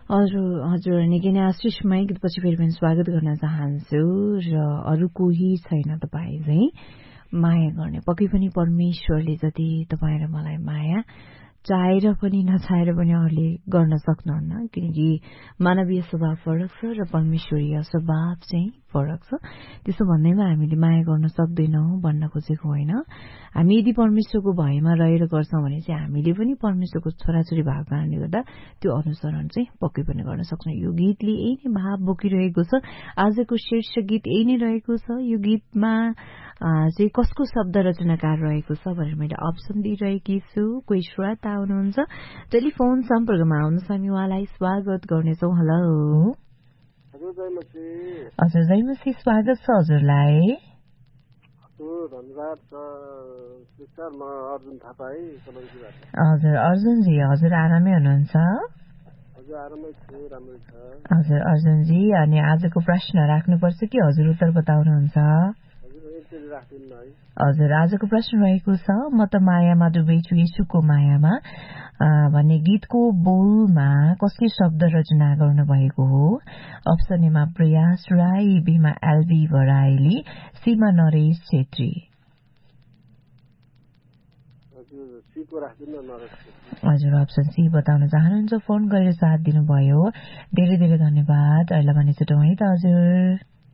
हजुर निकै नै आशिषमय गीतपछि फेरि पनि स्वागत गर्न चाहन्छु र अरू कोही छैन तपाईँ चाहिँ माया गर्ने पक्कै पनि परमेश्वरले जति तपाईँ र मलाई माया चाहेर पनि नचाहेर पनि अरूले गर्न सक्नुहुन्न किनकि मानवीय स्वभाव फरक छ र परमेश्वरीय स्वभाव चाहिँ फरक छ। त्यसो भन्दैमा हामीले माया गर्न सक्दैनौँ भन्न खोजेको होइन। हामी यदि परमेश्वरको भयमा रहेर गर्छौँ भने चाहिँ हामीले पनि परमेश्वरको छोराछोरी भएको कारणले गर्दा त्यो अनुसरण चाहिँ पक्कै पनि गर्न सक्छौँ। यो गीतले यही नै भाव बोकिरहेको छ। आजको शीर्ष गीत यही नै रहेको छ। यो गीतमा चाहिँ कसको शब्द रचनाकार रहेको छ भनेर मैले अप्सन दिइरहेकी छु। कोही श्रोता हुनुहुन्छ टेलिफोन सम्पर्कमा आउनुहोस्, हामी उहाँलाई स्वागत गर्नेछौँ। हेलो हजुर जयमसी, स्वागत छ हजुरलाई। हजुर अर्जुनजी, हजुर आरामै हुनुहुन्छ? हजुर अर्जुनजी, अनि आजको प्रश्न राख्नुपर्छ कि हजुर उत्तर बताउनुहुन्छ? हजुर आजको प्रश्न रहेको छ म त मायामा डुबेछु येशूको मायामा भन्ने गीतको बोलमा कसले शब्द रचना गर्नुभएको हो? अप्सन एमा प्रयास राई, बीमा एलबी बराइली, सीमा नरेश छेत्री। हजुर अप्सन सी बताउन चाहनुहुन्छ। फोन गरेर साथ दिनुभयो, धेरै धेरै धन्यवाद। अहिले भने छुटौँ है त हजुर।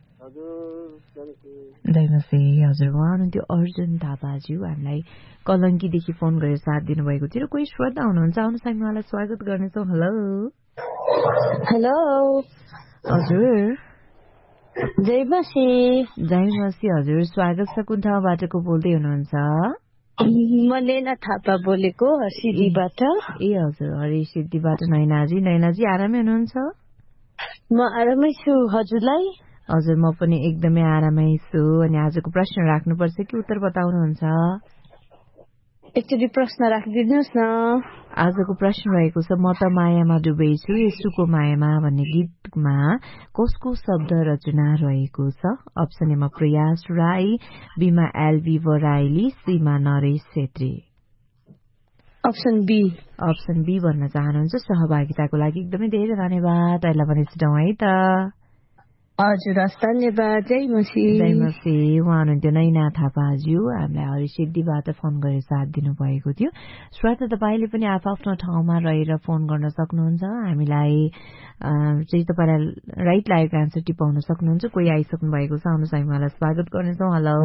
जयमसी हजुर, उहाँ हुनुहुन्थ्यो अर्जुन थापाज्यू, हामीलाई कलङ्कीदेखि फोन गरेर साथ दिनुभएको थियो। कोही श्रोता हुनुहुन्छ, आउनुहोस् हामी उहाँलाई स्वागत गर्नेछौँ। हेलो हेलो हजुर जयमसी। जयमसी हजुर, स्वागत छ। कुन ठाउँबाट को बोल्दै हुनुहुन्छ? म नैना थापा बोलेको हरसिद्धीबाट। ए हजुर, हरसिद्धीबाट नैनाजी। नैनाजी आरामै हुनुहुन्छ? म आरामै छु, हजुरलाई? हजुर म पनि एकदमै आरामै छु। अनि आजको प्रश्न राख्नुपर्छ कि उत्तर बताउनुहुन्छ? एकचोटि प्रश्न राखिदिनुहोस् न। आजको प्रश्न रहेको छ म त मायामा डुबेछु येशूको मायामा भन्ने गीतमा कसको शब्द रचना रहेको छ? अप्सन एमा प्रयास राई, बीमा LB Baraili, Seema Naresh Chhetri. Option be. Option be भन्न चाहनुहुन्छ। सहभागिताको लागि एकदमै धेरै धन्यवाद। अहिले भने छुटौँ है त। हजुर हस्, धन्यवाद। जयमसी। जयमसी, उहाँ हुनुहुन्थ्यो नैना थापाज्यू, हामीलाई हरिसिद्धिबाट फोन गरेर साथ दिनुभएको थियो। श्रोता तपाईँले पनि आफ्नो ठाउँमा रहेर फोन गर्न सक्नुहुन्छ। हामीलाई चाहिँ तपाईँलाई राइट लागेको एन्सर टिपाउन सक्नुहुन्छ। कोही आइसक्नु भएको छ, आउनुहोस् हामी उहाँलाई स्वागत गर्नेछौँ। हेलो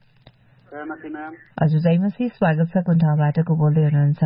हजुर जयमसी, स्वागत छ। कुन ठाउँबाट को बोल्दै हुनुहुन्छ?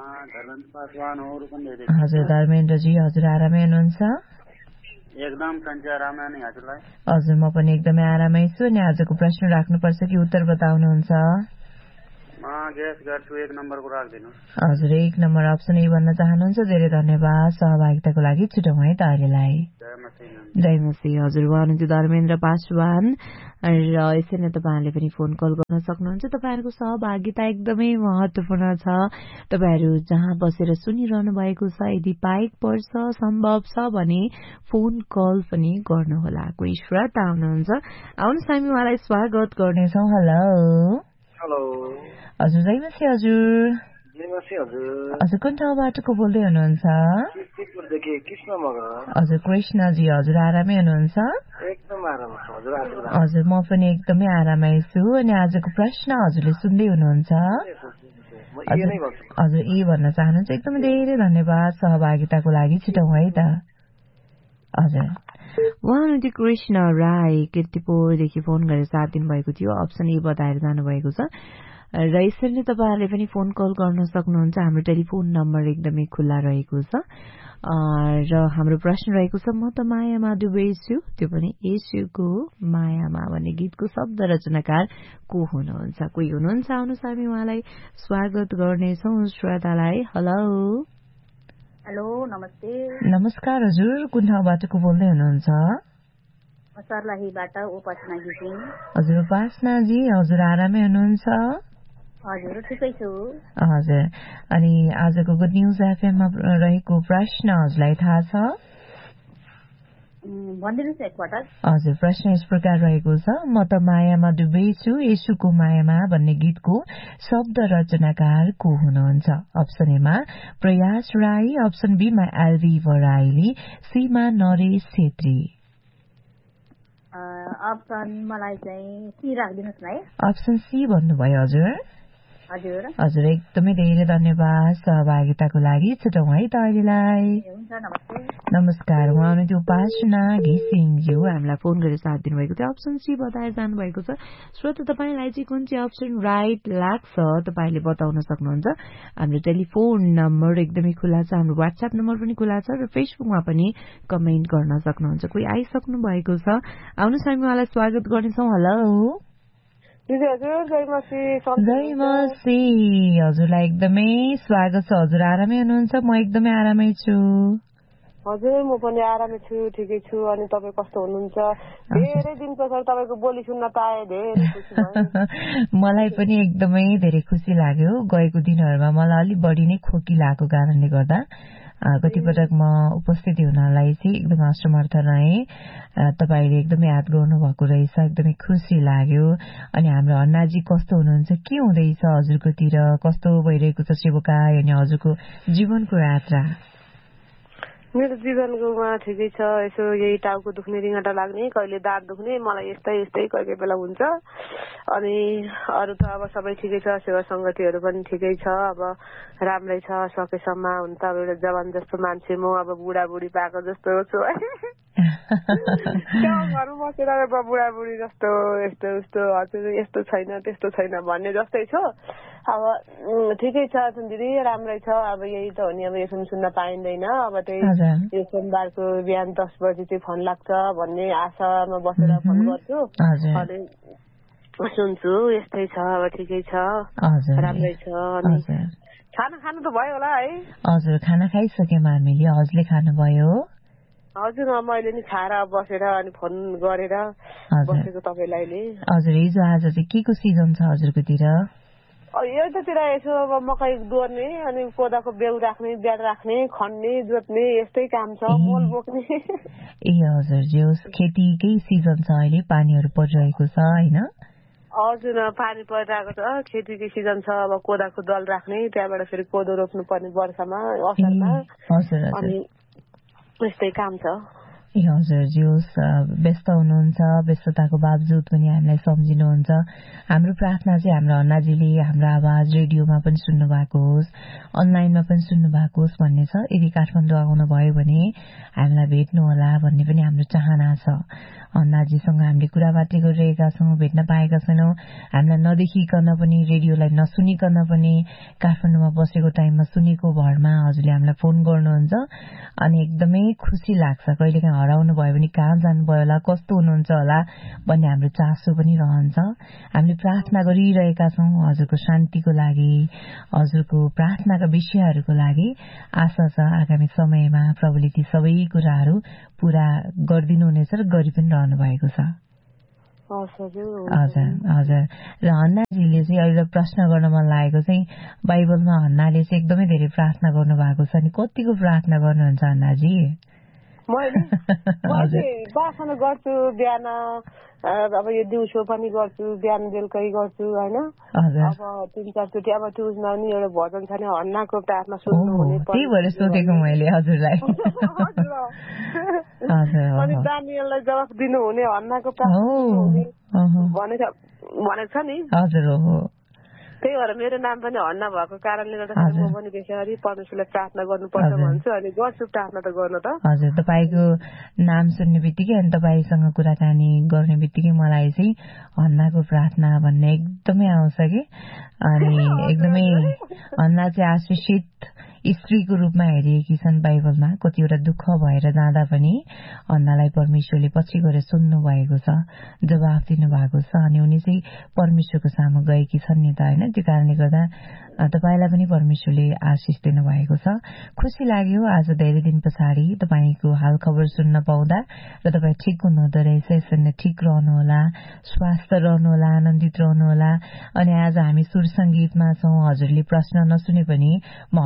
हजुर धर्मेन्द्रजी, हजुर आरामै हुनुहुन्छ? एकदम आरामै नि हजुरलाई? हजुर म पनि एकदमै आरामै छु। अनि आजको प्रश्न राख्नुपर्छ कि उत्तर बताउनुहुन्छ? म गेस गर्छु 1 नम्बरको राख्दिनु। हजुर 1 नम्बर अप्सन ए भन्न चाहनुहुन्छ। धेरै धन्यवाद। सहभागिताको लागि छुटौँ है त अहिलेलाई। जयमसी हजुर, उहाँ हुनुहुन्थ्यो धर्मेन्द्र पासवान र यसरी नै तपाईँहरूले पनि फोन कल गर्न सक्नुहुन्छ। तपाईँहरूको सहभागिता एकदमै महत्वपूर्ण छ। तपाईँहरू जहाँ बसेर सुनिरहनु भएको छ, यदि पाइक पर्छ सम्भव छ भने फोन कल पनि गर्नुहोला। कोही श्रोता आउनुहुन्छ, आउनुहोस् हामी उहाँलाई स्वागत गर्नेछौँ। हेलो हेलो हजुर जयमसी हजुर। हजुर कुन ठाउँबाट को बोल्दै हुनुहुन्छ? हजुर कृष्णजी, हजुर आरामै हुनुहुन्छ? हजुर म पनि एकदमै आरामै छु। अनि आजको प्रश्न हजुरले सुन्दै हुनुहुन्छ? हजुर ए भन्न चाहनुहुन्छ। एकदमै धेरै धन्यवाद। सहभागिताको लागि छिटौँ है त। हजुर उहाँ हुनुहुन्थ्यो कृष्ण राई, किर्तिपुरदेखि फोन गरेर साथ दिनुभएको थियो। अप्सन ए बताएर जानुभएको छ। र यसरी नै तपाईँहरूले पनि फोन कल गर्न सक्नुहुन्छ। हाम्रो टेलिफोन नम्बर एकदमै खुल्ला रहेको छ। र हाम्रो प्रश्न रहेको छ म त मायामा डुबेछु, त्यो पनि येशूको मायामा भन्ने गीतको शब्द रचनाकार को हुनुहुन्छ? कोही हुनुहुन्छ, आउनुहोस् हामी उहाँलाई स्वागत गर्नेछौँ श्रोतालाई। हेलो हेलो नमस्ते। नमस्कार हजुर, कुन ठाउँबाट को बोल्दै हुनुहुन्छ? सर्लाहीबाट उपासना घिसिङ। हजुर उपासनाजी, हजुर आरामै हुनुहुन्छ? हजुर ठिकै छु। हजुर, अनि आजको गुड न्युज एफएममा रहेको प्रश्न हजुरलाई थाहा छ? भनिदिनुहोस् एकपटक। हजुर, प्रश्न यस प्रकार रहेको छ, म त मायामा डुबेछु येशूको मायामा भन्ने गीतको शब्द रचनाकार को हुनुहुन्छ? अप्सन एमा प्रयास राई, अप्सन बीमा एलभी बराइली, सीमा नरेश छेत्री। अप्सन मलाई चाहिँ सी राखिदिनुहोस् न है। अप्सन सी भन्नुभयो हजुर? हजुर हजुर, एकदमै धेरै धन्यवाद सहभागिताको लागि। छुटौँ है त अहिलेलाई। हुन्छ, नमस्ते। नमस्कार। उहाँ हुनुहुन्थ्यो उपासना घिसिङज्यू, हामीलाई फोन गरेर साथ दिनुभएको थियो। अप्सन सी बताएर जानुभएको छ। श्रोता, तपाईँलाई चाहिँ कुन चाहिँ अप्सन राइट लाग्छ तपाईँले बताउन सक्नुहुन्छ। हाम्रो टेलिफोन नम्बर एकदमै खुला छ, हाम्रो वाट्सएप नम्बर पनि खुला छ र फेसबुकमा पनि कमेन्ट गर्न सक्नुहुन्छ। कोही आइसक्नु भएको छ, आउनुहोस् हामी उहाँलाई स्वागत गर्नेछौँ। हेलो जय मसी, हजुरलाई एकदमै स्वागत छ। हजुर आरामै हुनुहुन्छ? म एकदमै आरामै छु। हजुर, म पनि आरामै छु, ठिकै छु। अनि तपाईँ कस्तो हुनुहुन्छ? धेरै दिन पछाडि तपाईँको बोली सुन्न पाएँ, धेरै खुसी भयो। मलाई पनि एकदमै धेरै खुसी लाग्यो। गएको दिनहरूमा मलाई अलिक बढी नै खोकी लागेको कारणले गर्दा कतिपटक म उपस्थिति हुनलाई चाहिँ एकदमै असमर्थ रहेँ। तपाईँले एकदमै याद गर्नुभएको रहेछ, एकदमै खुसी लाग्यो। अनि हाम्रो अन्नाजी कस्तो हुनुहुन्छ, के हुँदैछ हजुरकोतिर, कस्तो भइरहेको छ सेवाकाय अनि हजुरको जीवनको यात्रा? मेरो जीवनकोमा ठिकै छ। यसो यही टाउको दुख्ने, रिङ्गटा लाग्ने, कहिले दाँत दुख्ने, मलाई यस्तै कोही कोही बेला हुन्छ। अनि अरू त अब सबै ठिकै छ, सेवा सङ्गतिहरू पनि ठिकै छ। अब राम्रै छ सकेसम्म। हुन त अब एउटा जवान जस्तो मान्छे, म अब बुढाबुढी पाएको जस्तो छु है। घरमा बसेर बुढाबुढी जस्तो यस्तो उस्तो, हजुर यस्तो छैन त्यस्तो छैन भन्ने जस्तै छु। अब ठिकै छ दिदी, राम्रै छ। अब यही त हो नि, अब यसो सुन्न पाइँदैन। अब त्यही यो सोमबारको बिहान 10 बजी चाहिँ फोन लाग्छ भन्ने आशामा बसेर फोन गर्छु। अनि सुन्छु, यस्तै छ, अब ठिकै छ, राम्रै छ। अनि खाना खानु त भयो होला है? हजुर, खाना खाइसक्यौँ हामीले। हजुरले खानुभयो? हजुर, मैले नि खाएर बसेर अनि फोन गरेर बसेको तपाईँलाई नि। हजुर, हिजो आज चाहिँ के को सिजन छ हजुरकोतिर? यतातिर यसो अब मकै दोर्ने, अनि कोदाको बेउ राख्ने, ब्याड राख्ने, खन्ने, जोत्ने, यस्तै काम छ, मोल बोक्ने। ए हजुर, जो खेतीकै सिजन छ अहिले, पानीहरू परिरहेको छ होइन? हजुर, पानी परिरहेको छ, खेतीकै सिजन छ। अब कोदाको दल राख्ने, त्यहाँबाट फेरि कोदो रोप्नु पर्ने वर्षमा असारमा। अनि यस्तै काम छ। ए हजुर, जोस् व्यस्त हुनुहुन्छ, व्यस्तताको बावजुद पनि हामीलाई सम्झिनुहुन्छ। हाम्रो प्रार्थना चाहिँ हाम्रो अन्नाजीले हाम्रो आवाज रेडियोमा पनि सुन्नु भएको होस्, अनलाइनमा पनि सुन्नु भएको होस् भन्ने छ। यदि काठमाडौँ आउनुभयो भने हामीलाई भेट्नु होला भन्ने पनि हाम्रो चाहना छ। अन्नाजीसँग हामीले कुराबाटी गरिरहेका छौँ, भेट्न पाएका छैनौँ। हामीलाई नदेखिकन पनि, रेडियोलाई नसुनिकन पनि, काठमाडौँमा बसेको टाइममा सुनेको भरमा हजुरले हामीलाई फोन गर्नुहुन्छ। अनि एकदमै खुसी लाग्छ। कहिलेकाहीँ हराउनु भयो भने कहाँ जानुभयो होला, कस्तो हुनुहुन्छ होला भन्ने हाम्रो चासो पनि रहन्छ। हामीले प्रार्थना गरिरहेका छौँ हजुरको शान्तिको लागि, हजुरको प्रार्थनाका विषयहरूको लागि। आशा छ आगामी समयमा प्रभुले ती सबै कुराहरू पूरा गरिदिनुहुनेछ र गरि पनि रहनु भएको छ। हजुर हजुर। र हन्नाजीले चाहिँ अहिले प्रश्न गर्न मन लागेको चाहिँ, बाइबलमा हन्नाले चाहिँ एकदमै धेरै प्रार्थना गर्नु भएको छ नि, कतिको प्रार्थना गर्नुहुन्छ हन्नाजी? मैले प्रार्थना गर्छु बिहान, अब यो दिउँसो पनि गर्छु, बिहान बेलुकै गर्छु होइन। अब 3-4 चोटि। अब ट्युजमा पनि एउटा भजन छ नि, हन्नाको प्रार्थना सुन्नु हुने, त्यही भएर सोधेको मैले हजुरलाई। अनि दानिएललाई जवाफ दिनु हुने, हन्नाको प्रार्थना भनेको छ नि। हजुर हो। त्यही भएर मेरो नाम पनि हन्ना भएको कारणले गर्दाखेरि म पनि बेचारी परमेश्वरलाई प्रार्थना गर्नुपर्छ भन्छु। अनि गर्छु प्रार्थना त गर्न त। हजुर, तपाईँको नाम सुन्ने बित्तिकै अनि तपाईँसँग कुराकानी गर्ने बित्तिकै मलाई चाहिँ हन्नाको प्रार्थना भन्ने एकदमै आउँछ कि। अनि एकदमै हन्ना चाहिँ आशिषित स्त्रीको रूपमा हेरिएकी छन् बाइबलमा। कतिवटा दुःख भएर जाँदा पनि अन्नालाई परमेश्वरले पछि गएर सुन्नु भएको छ, जवाफ दिनु भएको छ। अनि उनी चाहिँ परमेश्वरको सामु गएकी छन् नि त होइन। त्यो कारणले गर्दा तपाईँलाई पनि परमेश्वरले आशिष दिनु भएको छ। खुसी लाग्यो आज धेरै दिन पछाडि तपाईँको हाल खबर सुन्न पाउँदा, र तपाईँ ठिक हुनुहुँदो रहेछ। यसरी नै ठिक रहनुहोला, स्वास्थ्य रहनुहोला, आनन्दित रहनुहोला। अनि आज हामी सुर सङ्गीतमा छौँ। हजुरले प्रश्न नसुने पनि म हजुरको लागि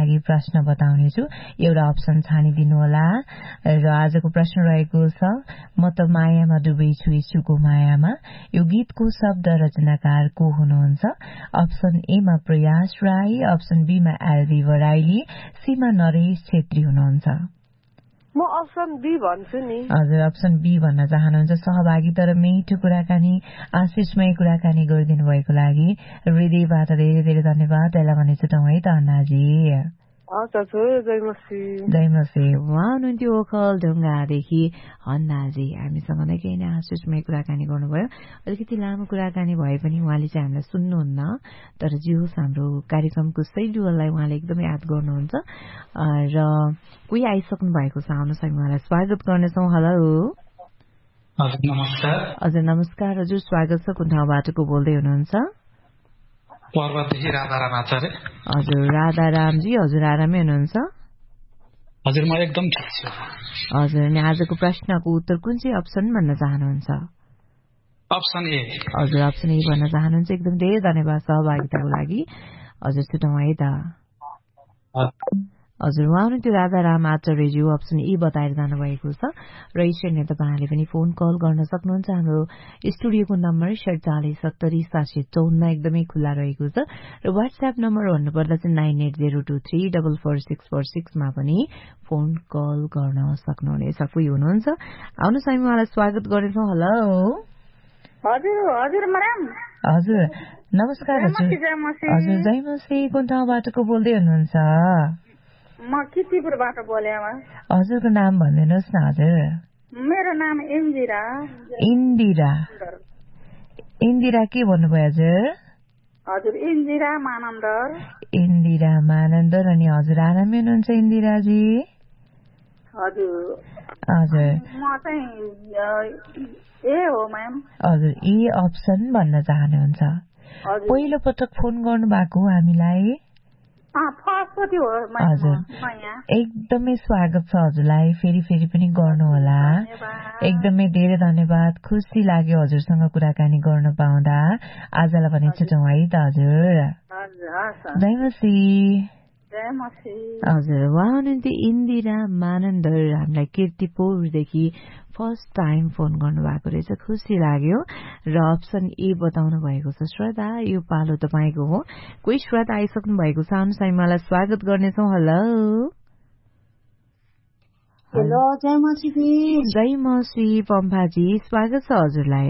लागि प्रश्न बताउनेछु। एउटा अप्सन छानिदिनु होला र आजको प्रश्न रहेको छ, म त मायामा डुबेछु यीशुको मायामा। यो गीतको शब्द रचनाकार को हुनुहुन्छ? अप्सन ए मा प्रयास राई, अप्सन बी मा एलबी बराइली, सी मा नरेश छेत्री हुनुहुन्छ। म अप्सन बी भन्छु नि। हजुर, अप्सन बी भन्न चाहनुहुन्छ। सहभागिता र मिठो कुराकानी, आशिषमय कुराकानी गरिदिनु भएको लागि हृदयबाट धेरै धेरै धन्यवाद। त्यसलाई भने छुटौँ है त अन्नाजी। जय मसी। जय मसी। उहाँ हुनुहुन्थ्यो ओखल ढुङ्गादेखि अन्नाजी। हामीसँग नै केही नै आशिषमय कुराकानी गर्नुभयो। अलिकति लामो कुराकानी भए पनि उहाँले चाहिँ हामीलाई सुन्नुहुन्न, तर जे होस् हाम्रो कार्यक्रमको शैलीलाई उहाँले एकदमै याद गर्नुहुन्छ। र कोही आइसक्नु भएको छ, आउनुहोस् हामी उहाँलाई स्वागत गर्नेछौँ। हेलो। हजुर नमस्कार। हजुर नमस्कार हजुर, स्वागत छ। कुन ठाउँबाट को बोल्दै हुनुहुन्छ? पर्वतदेखि राधाराम आचार्य। हजुर राधारामजी, हजुर आरामै हुनुहुन्छ? हजुर म एकदम ठिक छु। हजुर, अनि आजको प्रश्नको उत्तर कुन चाहिँ अप्सन भन्न चाहनुहुन्छ? Option A. हजुर, अप्सन ए भन्न चाहनुहुन्छ। एकदम धेरै धन्यवाद सहभागिताको लागि। हजुर छुटौँ है त। हजुर, उहाँ हुनुहुन्थ्यो राधाराम आचार्यज्यू। अप्सन ए बताएर जानुभएको छ र यसरी नै तपाईँहरूले पनि फोन कल गर्न सक्नुहुन्छ। हाम्रो स्टुडियोको नम्बर 4770 एकदमै खुल्ला रहेको छ र वाट्सएप नम्बर भन्नुपर्दा चाहिँ 9802344646 मा पनि फोन कल गर्न सक्नुहुनेछ। कोही हुनुहुन्छ? आउनुहोस् हामी उहाँलाई स्वागत गर्नेछौँ। हेलो। हजुर म्याडम। हजुर नमस्कार हजुर। हजुर जय मसी। कुन ठाउँबाट को बोल्दै हुनुहुन्छ? म किर्तिपुरबाट बोले। हजुरको नाम भनिदिनुहोस् न। हजुर मेरो नाम इन्दिरा। इन्दिरा। इन्दिरा के भन्नुभयो हजुर? हजुर इन्दिरा मानन्दर। इन्दिरा मानन्दर। अनि हजुर आरामै हुनुहुन्छ इन्दिराजी? हजुर हजुर म चाहिँ ए हो म्याम। हजुर ए अप्सन भन्न चाहनुहुन्छ? पहिलो पटक फोन गर्नु भएको हामीलाई? हजुर एकदमै स्वागत छ हजुरलाई। फेरि फेरि पनि गर्नुहोला। एकदमै धेरै धन्यवाद। खुसी लाग्यो हजुरसँग कुराकानी गर्न पाउँदा। आजलाई भने छुटौँ है त हजुर। जय मसी। हजुर उहाँ हुनुहुन्थ्यो इन्दिरा मानन्दर। हामीलाई किर्तिपुरदेखि फर्स्ट टाइम फोन गर्नुभएको रहेछ, खुसी लाग्यो। र अप्सन ए बताउनु भएको छ। श्रद्धा यो पालो तपाईँको हो। कोही श्रद्धा आइसक्नु भएको छ, आउनुहोस् हामी मलाई स्वागत गर्नेछौँ। हेलो। हेलो जय मसी। जय मसी पम्फाजी, स्वागत छ हजुरलाई।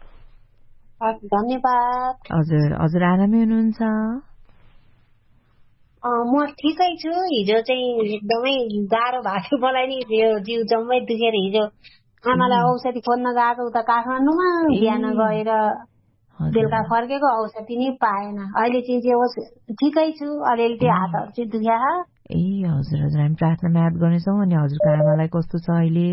धन्यवाद। हजुर हजुर आरामै हुनुहुन्छ? म ठिकै छु। हिजो चाहिँ एकदमै गाह्रो भएको मलाई नि, यो जिउ जम्मै दुखेर हिजो आमालाई औषधि खोज्न गएको उता काठमाडौँमा। बिहान गएर बेलुका फर्केको, औषधि नै पाएन। अहिले चाहिँ जे होस् ठिकै छु। अलिअलि त्यो हातहरू चाहिँ दुख्या। ए हजुर हजुर, हामी प्रार्थनामा याद गर्नेछौँ। अनि हजुरको आमालाई कस्तो छ अहिले?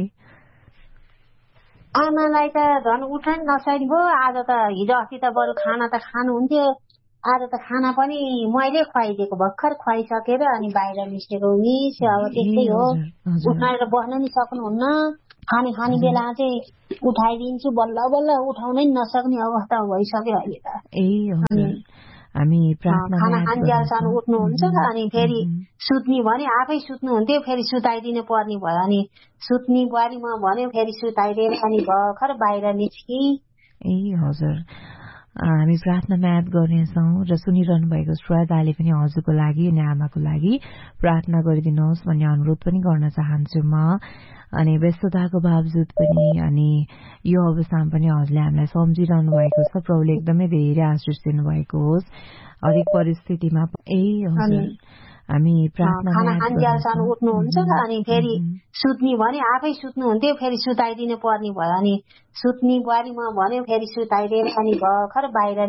आमालाई त झन् उठ्न नसक्ने भयो। आज त हिजो अस्ति त बरु खाना त खानुहुन्थ्यो, आज त खाना पनि मैले खुवाइदिएको, भर्खर खुवाइसकेर अनि बाहिर निस्केको मिस। अब त्यस्तै हो, उठाएर बस्न नि सक्नुहुन्न। खाने बेला चाहिँ उठाइदिन्छु, बल्ल बल्ल उठाउनै नसक्ने अवस्था भइसक्यो अहिले त। ए हजुर, हामी खाना खान्जेलसम्म उठ्नुहुन्छ, अनि फेरि सुत्ने भने आफै सुत्नुहुन्थ्यो, फेरि सुताइदिनु पर्ने भयो। अनि सुत्ने बारीमा भन्यो, फेरि सुताइदिएर अनि भर्खर बाहिर निस्की। ए हजुर, हामी प्रार्थनामा याद गर्नेछौँ। र सुनिरहनु भएको श्रद्धाले पनि हजुरको लागि अनि आमाको लागि प्रार्थना गरिदिनुहोस् भन्ने अनुरोध पनि गर्न चाहन्छु म। अनि व्यस्तताको बावजुद पनि अनि यो अवस्थामा पनि हजुरले हामीलाई सम्झिरहनु भएको छ। प्रभुले एकदमै धेरै आशिष दिनुभएको होस् हरेक परिस्थितिमा। ए हजुर, हामी खाना खान्जेलसम्म उठ्नुहुन्छ, अनि फेरि सुत्ने भने आफै सुत्नुहुन्थ्यो, फेरि सुताइदिनु पर्ने भयो। अनि सुत्ने बारीमा भन्यो, फेरि सुताइदिएर अनि भर्खर बाहिर